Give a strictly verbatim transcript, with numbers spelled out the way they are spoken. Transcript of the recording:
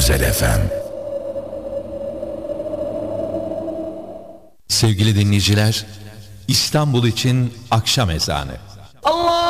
Özel F M. Sevgili dinleyiciler, İstanbul için akşam ezanı. Allah